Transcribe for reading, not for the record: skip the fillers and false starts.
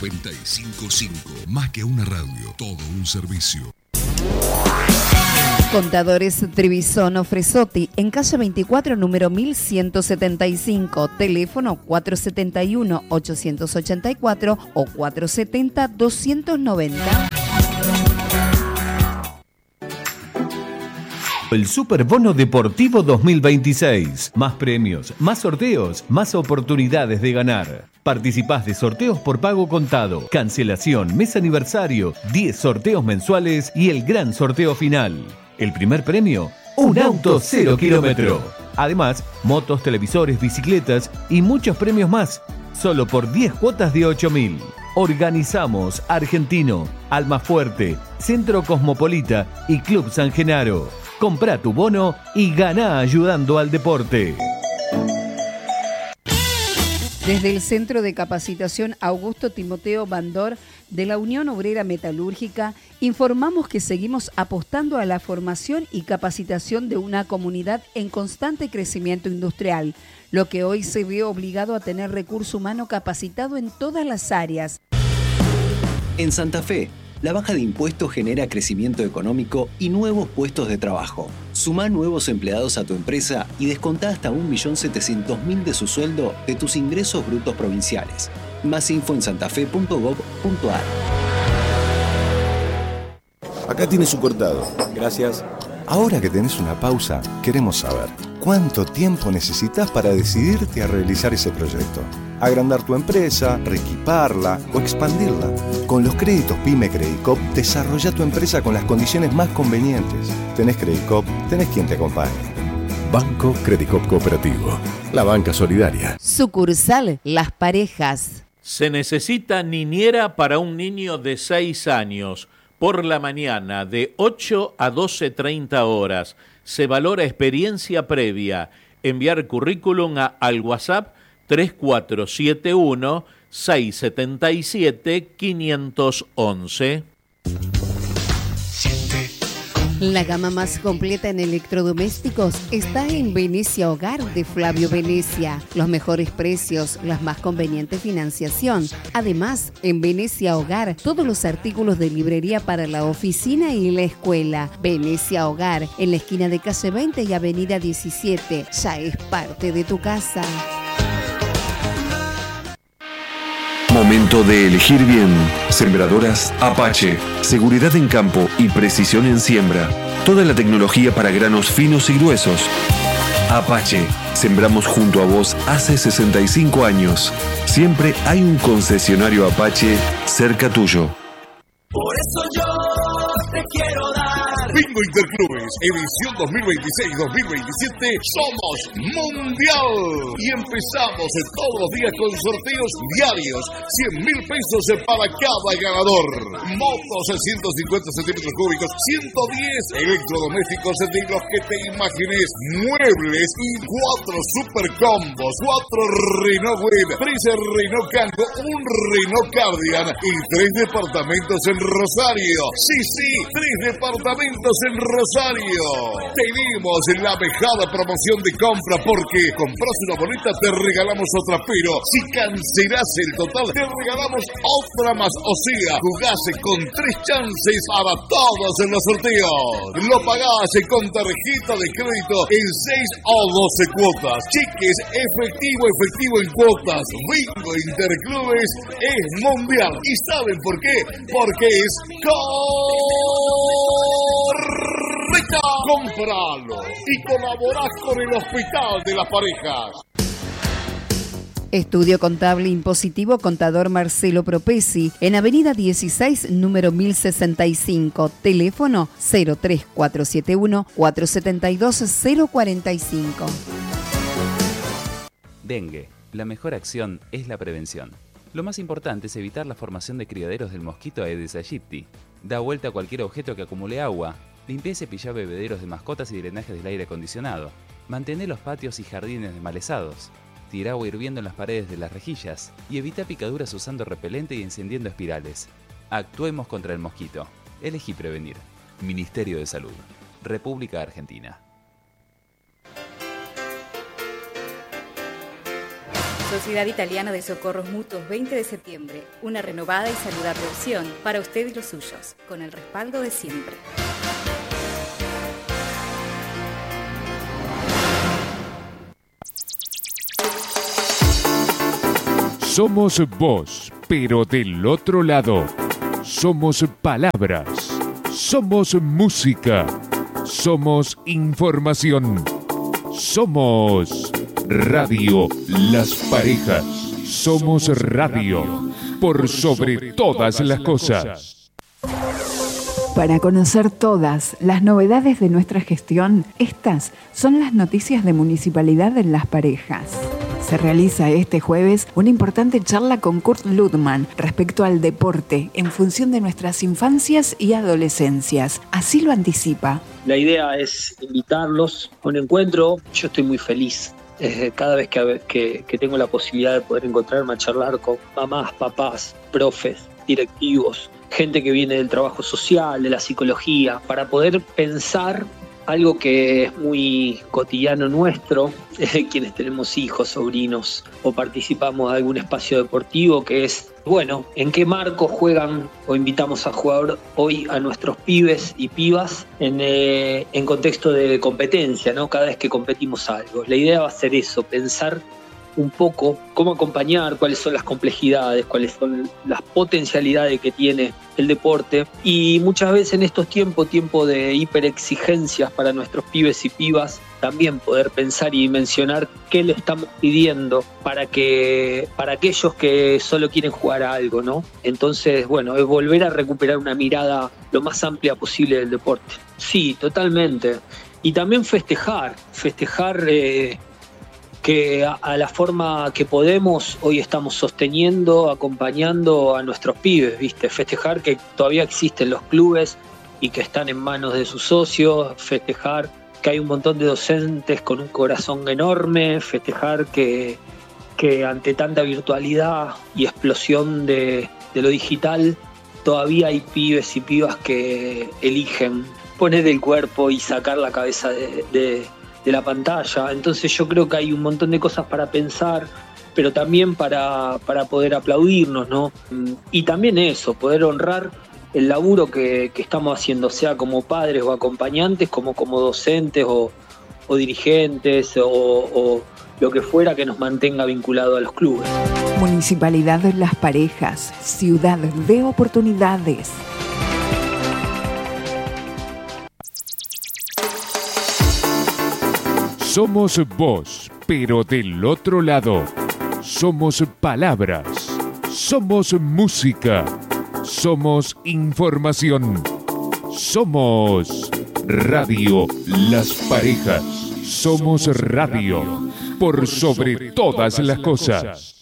955. Más que una radio, todo un servicio. Contadores Trevisono Fresotti, en calle 24, número 1175, teléfono 471-884 o 470-290. El Superbono Deportivo 2026. Más premios, más sorteos, más oportunidades de ganar. Participás de sorteos por pago contado, cancelación, mes aniversario, 10 sorteos mensuales y el gran sorteo final. El primer premio, un auto 0 kilómetro. Además, motos, televisores, bicicletas y muchos premios más. Solo por 10 cuotas de 8.000. Organizamos Argentino, Almafuerte, Centro Cosmopolita y Club San Genaro. Comprá tu bono y ganá ayudando al deporte. Desde el Centro de Capacitación Augusto Timoteo Bandor de la Unión Obrera Metalúrgica, informamos que seguimos apostando a la formación y capacitación de una comunidad en constante crecimiento industrial, lo que hoy se ve obligado a tener recurso humano capacitado en todas las áreas. En Santa Fe, la baja de impuestos genera crecimiento económico y nuevos puestos de trabajo. Sumá nuevos empleados a tu empresa y descontá hasta 1.700.000 de su sueldo de tus ingresos brutos provinciales. Más info en santafe.gov.ar. Acá tiene su cortado. Gracias. Ahora que tenés una pausa, queremos saber ¿cuánto tiempo necesitas para decidirte a realizar ese proyecto? Agrandar tu empresa, reequiparla o expandirla. Con los créditos PYME Credicop, desarrolla tu empresa con las condiciones más convenientes. Tenés Credicop, tenés quien te acompañe. Banco Credicop Cooperativo, la banca solidaria. Sucursal Las Parejas. Se necesita niñera para un niño de 6 años. Por la mañana, de 8 a 12:30 horas. Se valora experiencia previa. Enviar currículum al WhatsApp 3471-677-511. La gama más completa en electrodomésticos está en Venecia Hogar de Flavio Venecia. Los mejores precios, la más conveniente financiación. Además, en Venecia Hogar, todos los artículos de librería para la oficina y la escuela. Venecia Hogar, en la esquina de calle 20 y avenida 17. Ya es parte de tu casa. Momento de elegir bien. Sembradoras Apache. Seguridad en campo y precisión en siembra. Toda la tecnología para granos finos y gruesos. Apache. Sembramos junto a vos hace 65 años. Siempre hay un concesionario Apache cerca tuyo. Por eso yo te quiero dar. Bingo Interclubes, edición 2026-2027, somos Mundial. Y empezamos todos los días con sorteos diarios, 100.000 pesos para cada ganador. Motos 150 centímetros cúbicos, 110 electrodomésticos de los que te imagines, muebles y 4 super combos, 4 Renault Web, 3 Renault Kangoo, un Renault Cardigan y 3 departamentos en Rosario. Sí, 3 departamentos en Rosario. Tenemos la mejor promoción de compra porque compras una boleta, te regalamos otra, pero si cancelas el total, te regalamos otra más. O sea, jugás con 3 chances para todos en los sorteos. Lo pagás con tarjeta de crédito en 6 o 12 cuotas. Cheques efectivo en cuotas. Bingo Interclubes es mundial. ¿Y saben por qué? Porque es correcta. Compralo y colaborás con el Hospital de las Parejas. Estudio Contable Impositivo Contador Marcelo Propesi, en Avenida 16, número 1065, teléfono 03471-472-045. Dengue. La mejor acción es la prevención. Lo más importante es evitar la formación de criaderos del mosquito Aedes aegypti. Da vuelta a cualquier objeto que acumule agua. Limpia y cepilla bebederos de mascotas y drenajes del aire acondicionado. Mantén los patios y jardines desmalezados. Tira agua hirviendo en las paredes de las rejillas y evita picaduras usando repelente y encendiendo espirales. Actuemos contra el mosquito. Elegí prevenir. Ministerio de Salud. República Argentina. Sociedad Italiana de Socorros Mutuos 20 de septiembre. Una renovada y saludable opción para usted y los suyos, con el respaldo de siempre. Somos voz, pero del otro lado. Somos palabras. Somos música. Somos información. Somos Radio Las Parejas. Somos radio por sobre todas las cosas. Para conocer todas las novedades de nuestra gestión, estas son las noticias de Municipalidad en Las Parejas. Se realiza este jueves una importante charla con Kurt Ludman respecto al deporte en función de nuestras infancias y adolescencias. Así lo anticipa. La idea es invitarlos a un encuentro. Yo estoy muy feliz cada vez que tengo la posibilidad de poder encontrarme a charlar con mamás, papás, profes, directivos, gente que viene del trabajo social, de la psicología, para poder pensar algo que es muy cotidiano nuestro, quienes tenemos hijos, sobrinos o participamos de algún espacio deportivo, que es, bueno, en qué marco juegan o invitamos a jugar hoy a nuestros pibes y pibas en contexto de competencia, ¿no? Cada vez que competimos algo. La idea va a ser eso, pensar un poco cómo acompañar, cuáles son las complejidades, cuáles son las potencialidades que tiene el deporte, y muchas veces en estos tiempos de hiperexigencias para nuestros pibes y pibas, también poder pensar y mencionar qué le estamos pidiendo para aquellos que solo quieren jugar a algo, ¿no? Entonces, bueno, es volver a recuperar una mirada lo más amplia posible del deporte. Sí, totalmente. Y también festejar que a la forma que podemos, hoy estamos sosteniendo, acompañando a nuestros pibes, ¿viste? Festejar que todavía existen los clubes y que están en manos de sus socios, festejar que hay un montón de docentes con un corazón enorme, festejar que ante tanta virtualidad y explosión de lo digital, todavía hay pibes y pibas que eligen poner el cuerpo y sacar la cabeza de la pantalla. Entonces yo creo que hay un montón de cosas para pensar, pero también para poder aplaudirnos, ¿no? Y también eso, poder honrar el laburo que estamos haciendo, sea como padres o acompañantes, como docentes o dirigentes o lo que fuera que nos mantenga vinculado a los clubes. Municipalidad de Las Parejas, ciudad de oportunidades. Somos voz, pero del otro lado. Somos palabras. Somos música. Somos información. Somos Radio Las Parejas. Somos radio por sobre todas las cosas.